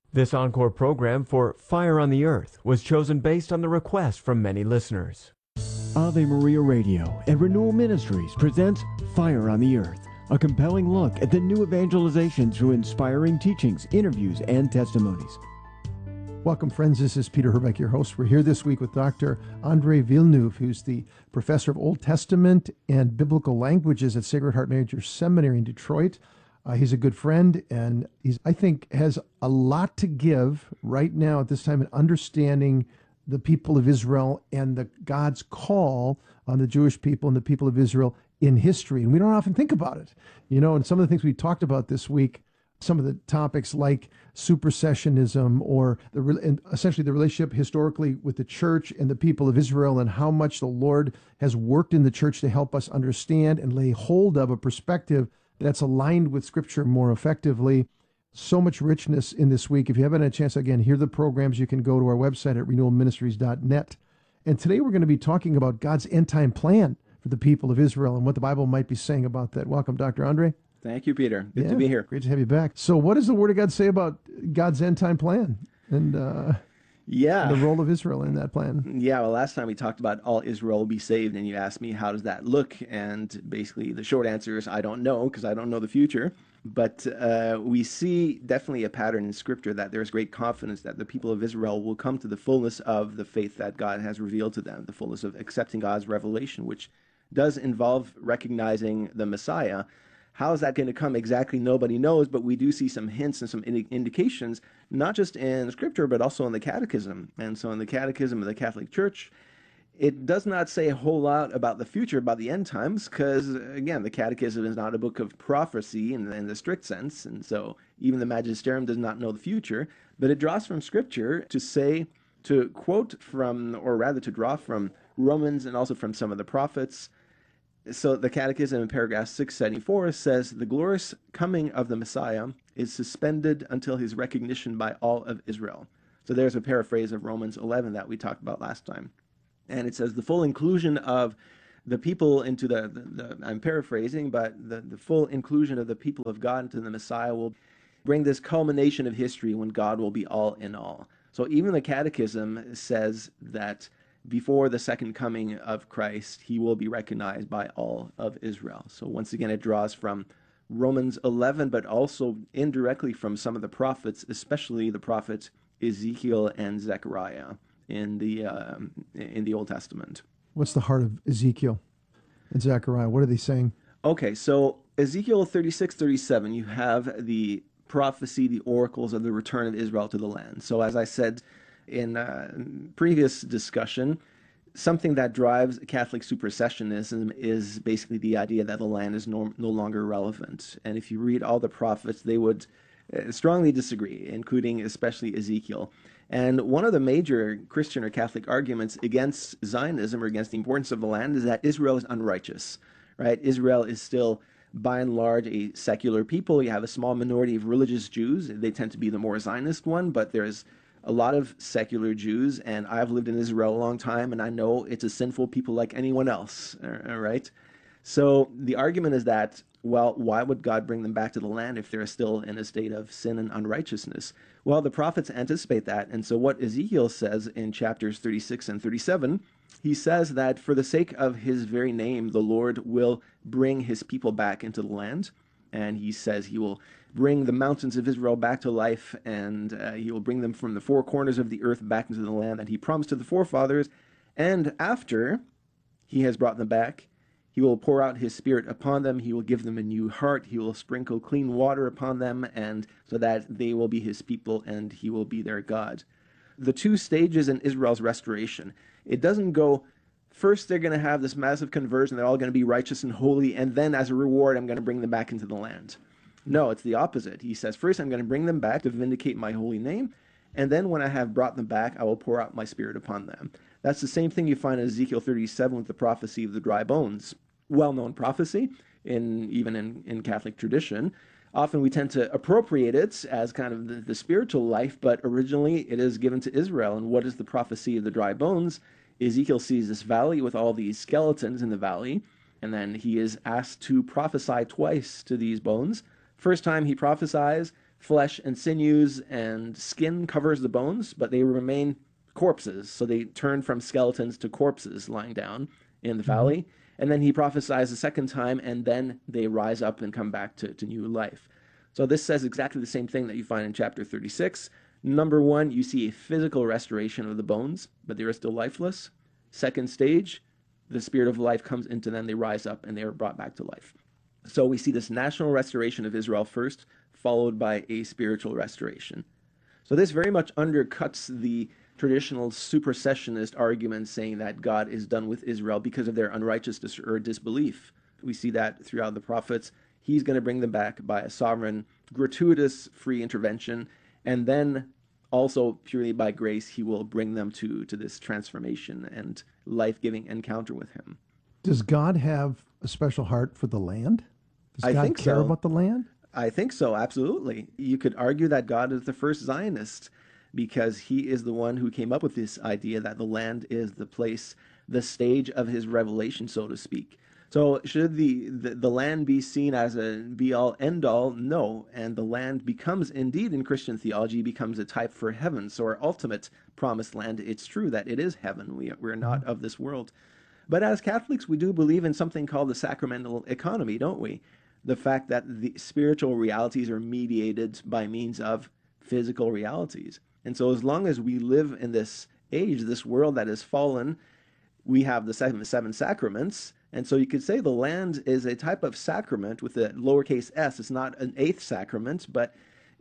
This encore program for Fire on the Earth was chosen based on the request from many listeners. Ave Maria Radio and Renewal Ministries presents Fire on the Earth, a compelling look at the new evangelization through inspiring teachings, interviews, and testimonies. Welcome, friends. This is Peter Herbeck, your host. We're here this week with Dr. Andre Villeneuve, who's the professor of Old Testament and Biblical Languages at Sacred Heart Major Seminary in Detroit. He's a good friend, and I think, has a lot to give right now at this time in understanding the people of Israel and God's call on the Jewish people and the people of Israel in history. And we don't often think about it, and some of the things we talked about this week, some of the topics like supersessionism or essentially the relationship historically with the church and the people of Israel, and how much the Lord has worked in the church to help us understand and lay hold of a perspective that's aligned with Scripture more effectively. So much richness in this week. If you haven't had a chance, again, hear the programs, you can go to our website at renewalministries.net. And today we're going to be talking about God's end-time plan for the people of Israel and what the Bible might be saying about that. Welcome, Dr. Andre. Thank you, Peter. Good to be here. Great to have you back. So what does the Word of God say about God's end-time plan and the role of Israel in that plan? Yeah, well, last time we talked about all Israel will be saved, and you asked me, how does that look? And basically the short answer is, I don't know, because I don't know the future. But we see definitely a pattern in Scripture that there's great confidence that the people of Israel will come to the fullness of the faith that God has revealed to them, the fullness of accepting God's revelation, which does involve recognizing the Messiah. How is that going to come exactly? Nobody knows, but we do see some hints and some indications, not just in Scripture, but also in the Catechism. And so in the Catechism of the Catholic Church, it does not say a whole lot about the future, about the end times, because, again, the Catechism is not a book of prophecy in the strict sense, and so even the Magisterium does not know the future, but it draws from Scripture to quote from, or rather to draw from Romans and also from some of the prophets. So the Catechism in paragraph 674 says, the glorious coming of the Messiah is suspended until his recognition by all of Israel. So there's a paraphrase of Romans 11 that we talked about last time. And it says the full inclusion of the people into I'm paraphrasing, but the full inclusion of the people of God into the Messiah will bring this culmination of history when God will be all in all. So even the Catechism says that before the second coming of Christ, he will be recognized by all of Israel. So once again, it draws from Romans 11, but also indirectly from some of the prophets, especially the prophets Ezekiel and Zechariah in the Old Testament. What's the heart of Ezekiel and Zechariah? What are they saying? Okay, so Ezekiel 36:37, you have the prophecy, the oracles of the return of Israel to the land. So as I said in previous discussion, something that drives Catholic supersessionism is basically the idea that the land is no longer relevant. And if you read all the prophets, they would strongly disagree, including especially Ezekiel. And one of the major Christian or Catholic arguments against Zionism or against the importance of the land is that Israel is unrighteous, right? Israel is still, by and large, a secular people. You have a small minority of religious Jews. They tend to be the more Zionist one, but there's a lot of secular Jews, and I've lived in Israel a long time, and I know it's a sinful people like anyone else, all right? So the argument is that, well, why would God bring them back to the land if they're still in a state of sin and unrighteousness? Well, the prophets anticipate that, and so what Ezekiel says in chapters 36 and 37, he says that for the sake of his very name, the Lord will bring his people back into the land, and he says he will bring the mountains of Israel back to life, and he will bring them from the four corners of the earth back into the land that he promised to the forefathers. And after he has brought them back, he will pour out his Spirit upon them. He will give them a new heart. He will sprinkle clean water upon them, and so that they will be his people and he will be their God. The two stages in Israel's restoration, it doesn't go, first they're going to have this massive conversion, they're all going to be righteous and holy, and then as a reward, I'm going to bring them back into the land. No, it's the opposite. He says, first I'm going to bring them back to vindicate my holy name, and then when I have brought them back, I will pour out my Spirit upon them. That's the same thing you find in Ezekiel 37 with the prophecy of the dry bones. Well-known prophecy, even in Catholic tradition. Often we tend to appropriate it as kind of the spiritual life, but originally it is given to Israel. And what is the prophecy of the dry bones? Ezekiel sees this valley with all these skeletons in the valley, and then he is asked to prophesy twice to these bones. First time he prophesies, flesh and sinews and skin covers the bones, but they remain corpses. So they turn from skeletons to corpses lying down in the valley. And then he prophesies a second time, and then they rise up and come back to new life. So this says exactly the same thing that you find in chapter 36. Number one, you see a physical restoration of the bones, but they are still lifeless. Second stage, the spirit of life comes into them, they rise up, and they are brought back to life. So we see this national restoration of Israel first, followed by a spiritual restoration. So this very much undercuts the traditional supersessionist argument saying that God is done with Israel because of their unrighteousness or disbelief. We see that throughout the prophets. He's going to bring them back by a sovereign, gratuitous, free intervention, and then also purely by grace, he will bring them to this transformation and life-giving encounter with him. Does God have a special heart for the land? Does I God think care so. about the land? I think so, absolutely. You could argue that God is the first Zionist because he is the one who came up with this idea that the land is the place, the stage of his revelation, so to speak. So should the land be seen as a be-all, end-all? No. And the land becomes, indeed, in Christian theology, becomes a type for heaven. So our ultimate promised land, it's true that it is heaven. We're not of this world. But as Catholics, we do believe in something called the sacramental economy, don't we? The fact that the spiritual realities are mediated by means of physical realities. And so as long as we live in this age, this world that is fallen, we have the seven sacraments. And so you could say the land is a type of sacrament with a lowercase s. It's not an eighth sacrament, but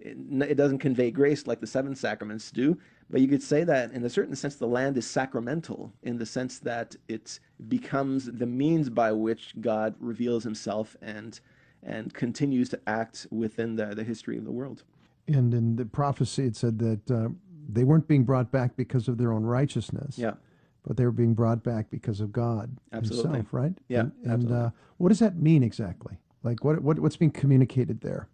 it doesn't convey grace like the seven sacraments do. But you could say that in a certain sense, the land is sacramental in the sense that it becomes the means by which God reveals himself and continues to act within the history of the world. And in the prophecy, it said that they weren't being brought back because of their own righteousness. Yeah. But they were being brought back because of God Absolutely. himself, right? Yeah, And absolutely. what does that mean exactly? Like what's being communicated there?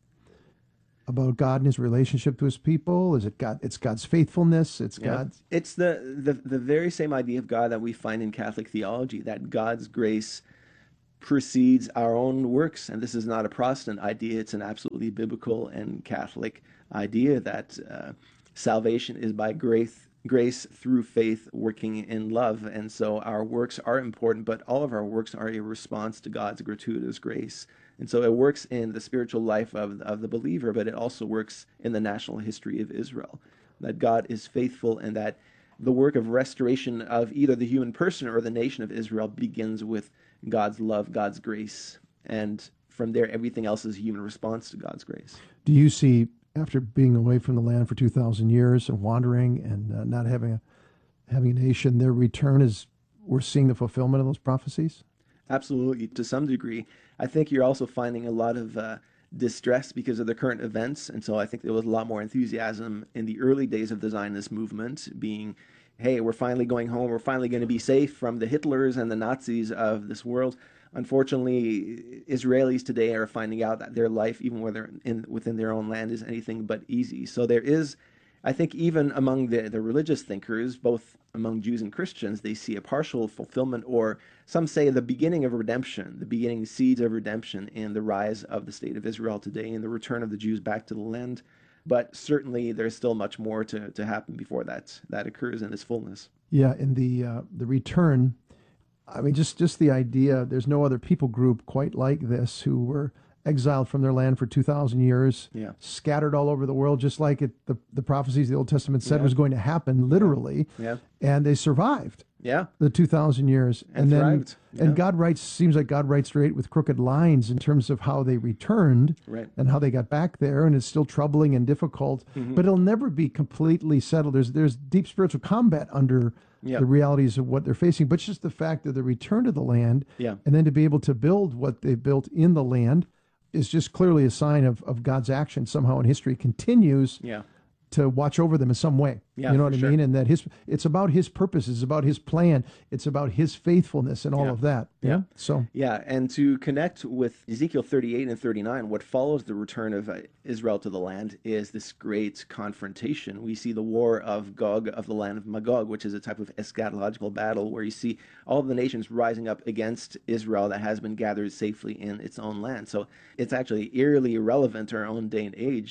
About God and his relationship to his people? Is it God? It's God's faithfulness. It's God's. It's the very same idea of God that we find in Catholic theology, that God's grace precedes our own works. And this is not a Protestant idea. It's an absolutely biblical and Catholic idea that salvation is by grace through faith working in love. And so our works are important, but all of our works are a response to God's gratuitous grace. And so it works in the spiritual life of the believer, but it also works in the national history of Israel, that God is faithful and that the work of restoration of either the human person or the nation of Israel begins with God's love, God's grace. And from there, everything else is a human response to God's grace. Do you see, after being away from the land for 2,000 years and wandering and not having a nation, their return is, we're seeing the fulfillment of those prophecies? Absolutely, to some degree. I think you're also finding a lot of distress because of the current events. And so I think there was a lot more enthusiasm in the early days of the Zionist movement being, hey, we're finally going home. We're finally going to be safe from the Hitlers and the Nazis of this world. Unfortunately, Israelis today are finding out that their life, even when they're within their own land, is anything but easy. So there is, I think, even among the religious thinkers, both among Jews and Christians, they see a partial fulfillment, or some say the beginning of redemption, the beginning seeds of redemption in the rise of the state of Israel today and the return of the Jews back to the land. But certainly there's still much more to happen before that occurs in its fullness. Yeah, and the return, I mean, just the idea, there's no other people group quite like this who were exiled from their land for 2,000 years, scattered all over the world, just like the prophecies of the Old Testament said was going to happen, literally. Yeah. And they survived the 2,000 years. And thrived. And God seems like God writes straight with crooked lines in terms of how they returned and how they got back there. And it's still troubling and difficult, but it'll never be completely settled. There's deep spiritual combat under the realities of what they're facing, but just the fact that the return to the land and then to be able to build what they built in the land is just clearly a sign of God's action somehow in history continues to watch over them in some way. Yeah, you know what I sure. mean? And that it's about his purpose, it's about his plan, it's about his faithfulness and all of that. So and to connect with Ezekiel 38 and 39, what follows the return of Israel to the land is this great confrontation. We see the war of Gog of the land of Magog, which is a type of eschatological battle where you see all the nations rising up against Israel that has been gathered safely in its own land. So it's actually eerily relevant to our own day and age.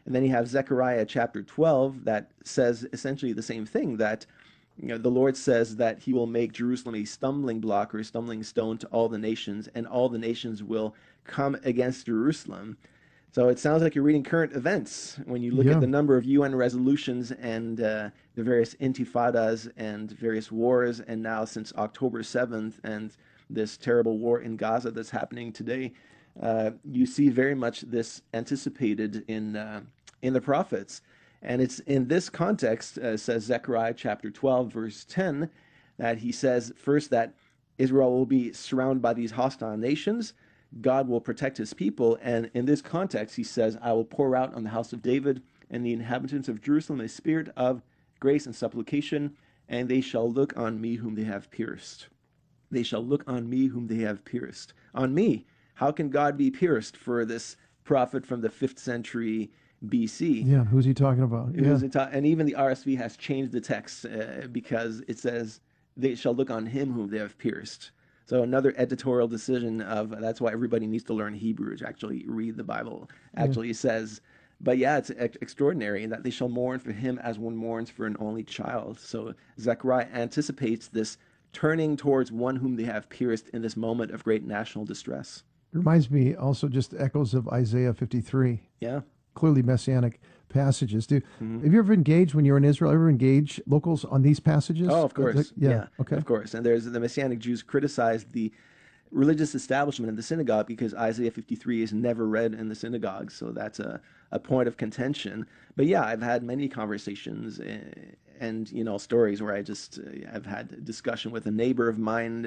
And then you have Zechariah chapter 12 that says essentially the same thing, that the Lord says that he will make Jerusalem a stumbling block or a stumbling stone to all the nations, and all the nations will come against Jerusalem. So it sounds like you're reading current events when you look at the number of UN resolutions and the various intifadas and various wars, and now since October 7th and this terrible war in Gaza that's happening today. You see very much this anticipated in the prophets. And it's in this context, says Zechariah chapter 12, verse 10, that he says first that Israel will be surrounded by these hostile nations. God will protect his people. And in this context, he says, I will pour out on the house of David and the inhabitants of Jerusalem a spirit of grace and supplication, and they shall look on me whom they have pierced. They shall look on me whom they have pierced. On me. How can God be pierced for this prophet from the 5th century BC? Yeah, who's he talking about? And even the RSV has changed the text because it says, they shall look on him whom they have pierced. So another editorial decision of, that's why everybody needs to learn Hebrew, to actually read the Bible, actually says. But yeah, it's extraordinary that they shall mourn for him as one mourns for an only child. So Zechariah anticipates this turning towards one whom they have pierced in this moment of great national distress. It reminds me also just echoes of Isaiah 53. Yeah. Clearly messianic passages. Have you ever engaged, when you're in Israel, ever engage locals on these passages? Oh, of course. Yeah. Okay. Of course. And there's the Messianic Jews criticized the religious establishment in the synagogue because Isaiah 53 is never read in the synagogue. So that's a point of contention. But yeah, I've had many conversations and stories where I've had discussion with a neighbor of mine,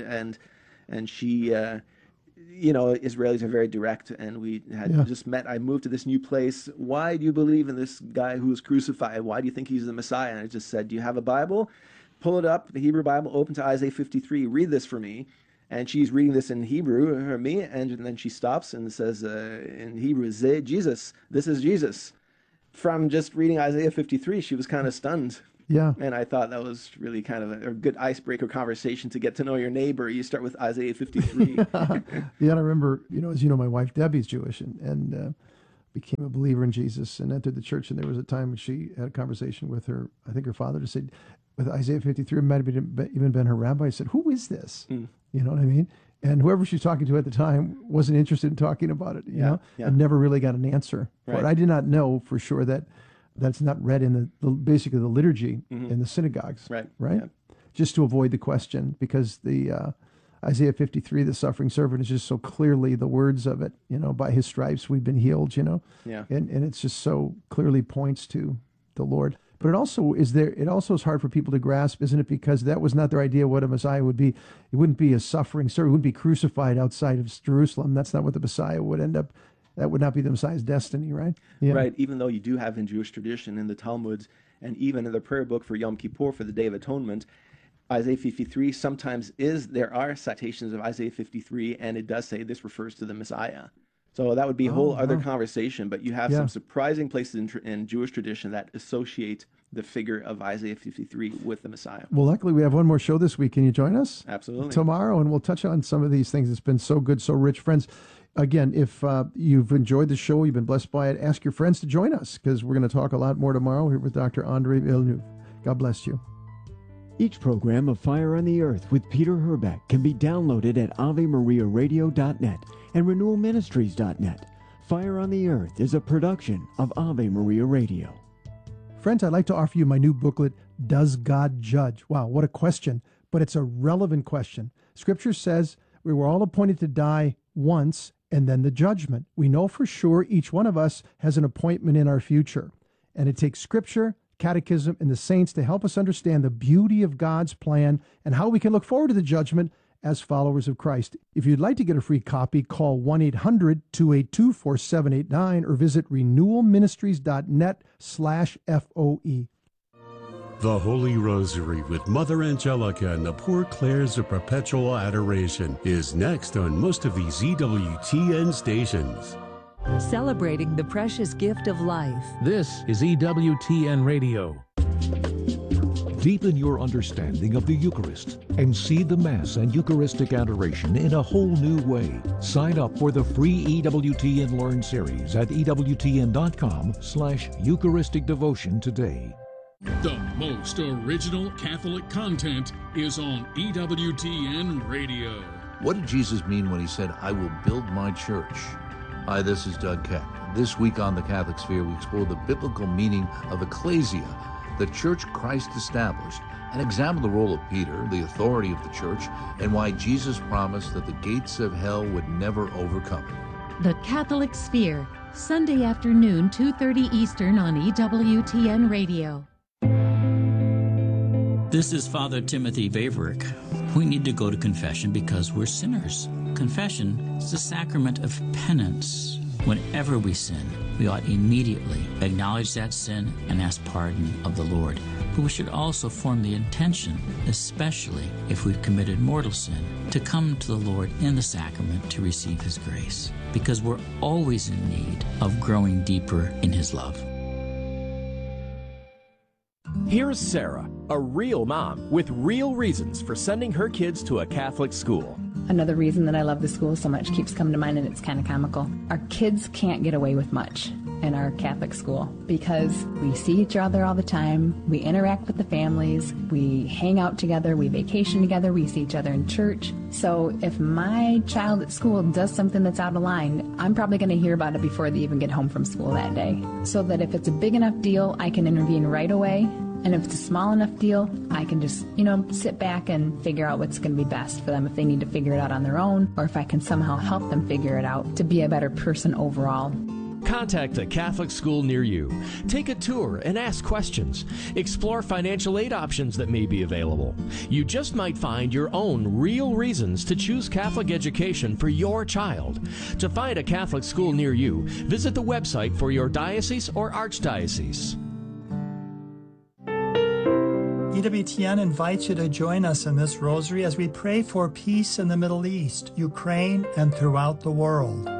and she Israelis are very direct, and we had just met. I moved to this new place. Why do you believe in this guy who was crucified? Why do you think he's the Messiah? And I just said, do you have a Bible? Pull it up, the Hebrew Bible, open to Isaiah 53. Read this for me. And she's reading this in Hebrew for me, and then she stops and says in Hebrew, Jesus, this is Jesus. From just reading Isaiah 53, she was kind of stunned. Yeah. And I thought that was really kind of a good icebreaker conversation to get to know your neighbor. You start with Isaiah 53. Yeah, I remember, as you know, my wife Debbie's Jewish and became a believer in Jesus and entered the church. And there was a time when she had a conversation with her, I think her father, to say, with Isaiah 53, it might have even been her rabbi, said, who is this? You know what I mean? And whoever she's talking to at the time wasn't interested in talking about it, you know, and never really got an answer. Right. But I did not know for sure that's not read in basically the liturgy in the synagogues, right? Yeah. Just to avoid the question, because the Isaiah 53, the suffering servant, is just so clearly the words of it. By his stripes we've been healed. And it's just so clearly points to the Lord. But it also is hard for people to grasp, isn't it? Because that was not their idea what a Messiah would be. It wouldn't be a suffering servant. It wouldn't be crucified outside of Jerusalem. That's not what the Messiah would end up. That would not be the Messiah's destiny, right? Yeah. Right, even though you do have in Jewish tradition, in the Talmud, and even in the prayer book for Yom Kippur, for the Day of Atonement, Isaiah 53 sometimes there are citations of Isaiah 53, and it does say this refers to the Messiah. So that would be a whole other conversation, but you have some surprising places in Jewish tradition that associate the figure of Isaiah 53 with the Messiah. Well, luckily we have one more show this week. Can you join us? Absolutely. Tomorrow, and we'll touch on some of these things. It's been so good, so rich. Friends, again, if you've enjoyed the show, you've been blessed by it, ask your friends to join us, because we're going to talk a lot more tomorrow here with Dr. Andre Villeneuve. God bless you. Each program of Fire on the Earth with Peter Herbeck can be downloaded at AveMariaRadio.net and RenewalMinistries.net. Fire on the Earth is a production of Ave Maria Radio. Friends, I'd like to offer you my new booklet, Does God Judge? Wow, what a question, but it's a relevant question. Scripture says we were all appointed to die once and then the judgment. We know for sure each one of us has an appointment in our future. And it takes Scripture, Catechism, and the saints to help us understand the beauty of God's plan and how we can look forward to the judgment as followers of Christ. If you'd like to get a free copy, call 1-800-282-4789 or visit renewalministries.net/FOE. The Holy Rosary with Mother Angelica and the Poor Clares of Perpetual Adoration is next on most of these EWTN stations. Celebrating the precious gift of life. This is EWTN Radio. Deepen your understanding of the Eucharist and see the Mass and Eucharistic adoration in a whole new way. Sign up for the free EWTN Learn series at EWTN.com/Eucharistic Devotion today. The most original Catholic content is on EWTN Radio. What did Jesus mean when he said, "I will build my church"? Hi, this is Doug Keck. This week on The Catholic Sphere, we explore the biblical meaning of ecclesia, the church Christ established, and examine the role of Peter, the authority of the church, and why Jesus promised that the gates of hell would never overcome it. The Catholic Sphere, Sunday afternoon, 2:30 Eastern on EWTN Radio. This is Father Timothy Vaverick. We need to go to confession because we're sinners. Confession is the sacrament of penance. Whenever we sin, we ought immediately acknowledge that sin and ask pardon of the Lord. But we should also form the intention, especially if we've committed mortal sin, to come to the Lord in the sacrament to receive His grace, because we're always in need of growing deeper in His love. Here's Sarah, a real mom with real reasons for sending her kids to a Catholic school. Another reason that I love the school so much keeps coming to mind, and it's kind of comical. Our kids can't get away with much in our Catholic school because we see each other all the time, we interact with the families, we hang out together, we vacation together, we see each other in church. So if my child at school does something that's out of line, I'm probably going to hear about it before they even get home from school that day. So that if it's a big enough deal, I can intervene right away. And if it's a small enough deal, I can just, sit back and figure out what's going to be best for them if they need to figure it out on their own, or if I can somehow help them figure it out to be a better person overall. Contact a Catholic school near you. Take a tour and ask questions. Explore financial aid options that may be available. You just might find your own real reasons to choose Catholic education for your child. To find a Catholic school near you, visit the website for your diocese or archdiocese. EWTN invites you to join us in this rosary as we pray for peace in the Middle East, Ukraine, and throughout the world.